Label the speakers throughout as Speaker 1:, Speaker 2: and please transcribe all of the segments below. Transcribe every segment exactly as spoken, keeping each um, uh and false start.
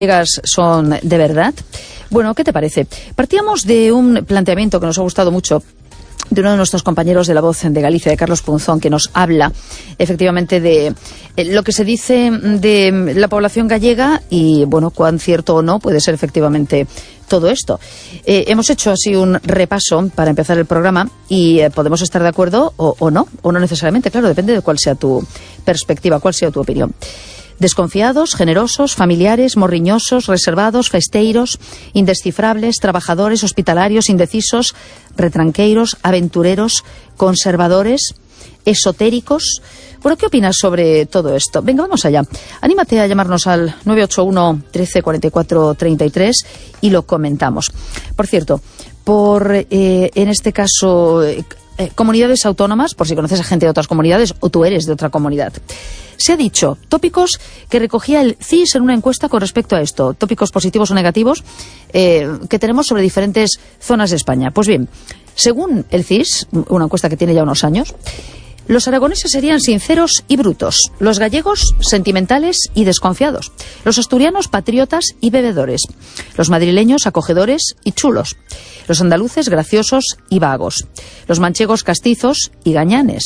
Speaker 1: son de verdad. Bueno, ¿qué te parece? Partíamos de un planteamiento que nos ha gustado mucho de uno de nuestros compañeros de La Voz de Galicia, de Carlos Punzón, que nos habla efectivamente de lo que se dice de la población gallega y, bueno, cuán cierto o no puede ser efectivamente todo esto. Eh, hemos hecho así un repaso para empezar el programa y eh, podemos estar de acuerdo o, o no, o no necesariamente, claro, depende de cuál sea tu perspectiva, cuál sea tu opinión. Desconfiados, generosos, familiares, morriñosos, reservados, festeiros, indescifrables, trabajadores, hospitalarios, indecisos, retranqueiros, aventureros, conservadores, esotéricos. Bueno, ¿qué opinas sobre todo esto? Venga, vamos allá. Anímate a llamarnos al nueve ocho uno, trece, cuarenta y cuatro, treinta y tres y lo comentamos. Por cierto, por eh, en este caso eh, comunidades autónomas, por si conoces a gente de otras comunidades o tú eres de otra comunidad. Se ha dicho tópicos que recogía el C I S en una encuesta con respecto a esto, tópicos positivos o negativos eh, que tenemos sobre diferentes zonas de España. Pues bien, según el C I S, una encuesta que tiene ya unos años, los aragoneses serían sinceros y brutos, los gallegos sentimentales y desconfiados, los asturianos patriotas y bebedores, los madrileños acogedores y chulos, los andaluces graciosos y vagos, los manchegos castizos y gañanes,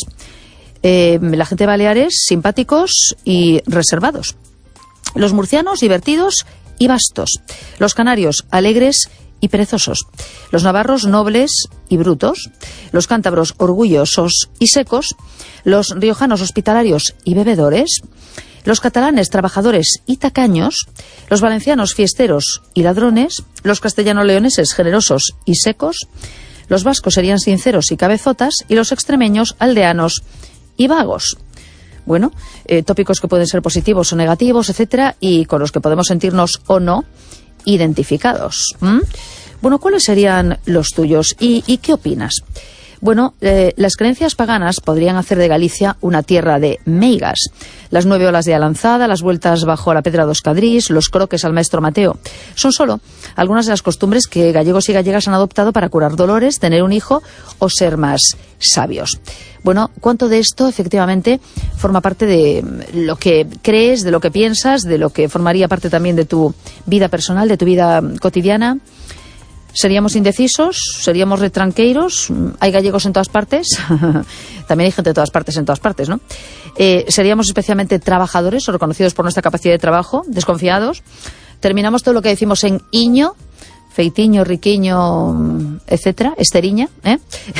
Speaker 1: eh, la gente de Baleares simpáticos y reservados, los murcianos divertidos y vastos, los canarios alegres y perezosos, los navarros nobles y brutos, los cántabros orgullosos y secos, los riojanos hospitalarios y bebedores, los catalanes trabajadores y tacaños, los valencianos fiesteros y ladrones, los castellano-leoneses generosos y secos, los vascos serían sinceros y cabezotas y los extremeños aldeanos y vagos. Bueno, eh, tópicos que pueden ser positivos o negativos, etcétera, y con los que podemos sentirnos o no identificados. ¿Mm? Bueno, ¿cuáles serían los tuyos? ¿Y, y qué opinas? Bueno, eh, las creencias paganas podrían hacer de Galicia una tierra de meigas. Las nueve olas de Alanzada, las vueltas bajo la Pedra dos Cadrís, los croques al maestro Mateo. Son solo algunas de las costumbres que gallegos y gallegas han adoptado para curar dolores, tener un hijo o ser más sabios. Bueno, ¿cuánto de esto efectivamente forma parte de lo que crees, de lo que piensas, de lo que formaría parte también de tu vida personal, de tu vida cotidiana? ¿Seríamos indecisos? ¿Seríamos retranqueiros? ¿Hay gallegos en todas partes? También hay gente de todas partes en todas partes, ¿no? Eh, ¿Seríamos especialmente trabajadores o reconocidos por nuestra capacidad de trabajo? ¿Desconfiados? ¿Terminamos todo lo que decimos en iño? Feitiño, riquiño, etcétera, esteriña, ¿eh?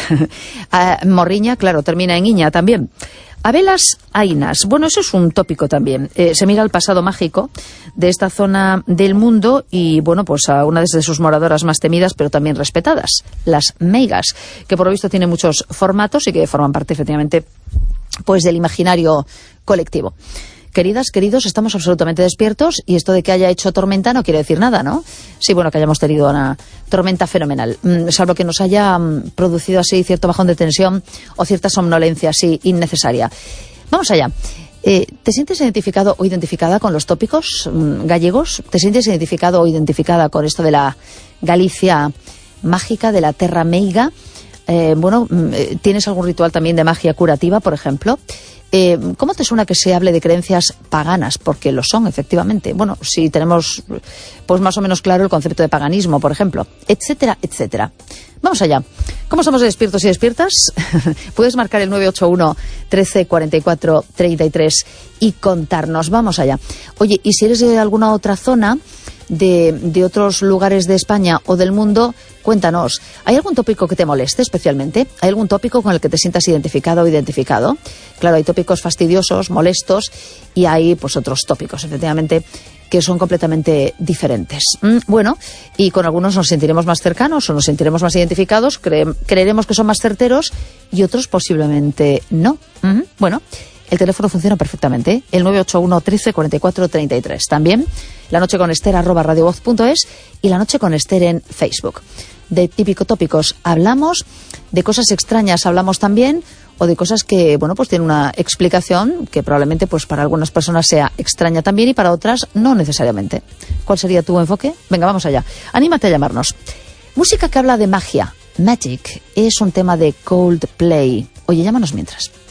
Speaker 1: Morriña, claro, termina en iña también. Abelas ainas, bueno, eso es un tópico también. Eh, se mira al pasado mágico de esta zona del mundo y, bueno, pues a una de sus moradoras más temidas, pero también respetadas, las meigas, que por lo visto tienen muchos formatos y que forman parte, efectivamente, pues del imaginario colectivo. Queridas, queridos, estamos absolutamente despiertos y esto de que haya hecho tormenta no quiere decir nada, ¿no? Sí, bueno, que hayamos tenido una tormenta fenomenal, mm, salvo que nos haya mm, producido así cierto bajón de tensión o cierta somnolencia así innecesaria. Vamos allá. Eh, ¿Te sientes identificado o identificada con los tópicos mm, gallegos? ¿Te sientes identificado o identificada con esto de la Galicia mágica, de la terra meiga? Eh, bueno, mm, ¿tienes algún ritual también de magia curativa, por ejemplo? Eh, ¿Cómo te suena que se hable de creencias paganas? Porque lo son, efectivamente. Bueno, si tenemos pues más o menos claro el concepto de paganismo, por ejemplo, etcétera, etcétera. Vamos allá. ¿Cómo estamos de despiertos y despiertas? Puedes marcar el nueve ocho uno, trece, cuarenta y cuatro, treinta y tres y contarnos. Vamos allá. Oye, y si eres de alguna otra zona, de, de otros lugares de España o del mundo, cuéntanos. ¿Hay algún tópico que te moleste especialmente? ¿Hay algún tópico con el que te sientas identificado o identificado? Claro, hay tópicos fastidiosos, molestos, y hay pues otros tópicos, efectivamente, que son completamente diferentes. Mm, bueno, y con algunos nos sentiremos más cercanos o nos sentiremos más identificados, cre- creeremos que son más certeros y otros posiblemente no. Mm, bueno, el teléfono funciona perfectamente, ¿eh? El nueve ocho uno, trece, cuarenta y cuatro, treinta y tres. También La Noche con Esther, arroba radiovoz punto es, y La Noche con Esther en Facebook. De típico tópicos hablamos, de cosas extrañas hablamos también, o de cosas que, bueno, pues tienen una explicación que probablemente pues para algunas personas sea extraña también y para otras no necesariamente. ¿Cuál sería tu enfoque? Venga, vamos allá. Anímate a llamarnos. Música que habla de magia. Magic es un tema de Coldplay. Oye, llámanos mientras.